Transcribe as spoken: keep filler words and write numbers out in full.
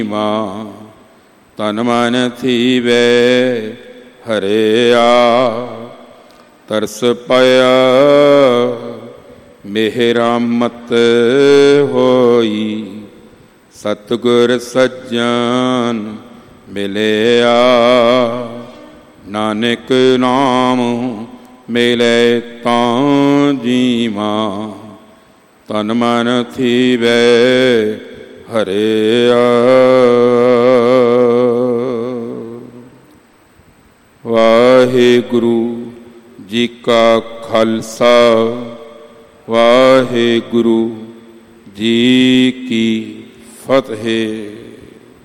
ਮਾਂ। ਤਨ ਮਨ ਥੀਵੇ ਹਰਿਆ ਤਰਸ ਪਾਇਆ ਮਿਹਰਾਮਤ ਹੋਈ। ਸਤਿਗੁਰ ਸੱਜਣ ਮਿਲਿਆ ਨਾਨਕ ਨਾਮ ਮਿਲੇ ਤਾਂ ਜੀਵਾਂ। ਤਨ ਮਨ ਥੀਵੇ ਹਰਿਆ। ਵਾਹਿਗੁਰੂ ਜੀ ਕਾ ਖਾਲਸਾ ਵਾਹਿਗੁਰੂ ਜੀ ਕੀ ਫਤਿਹ।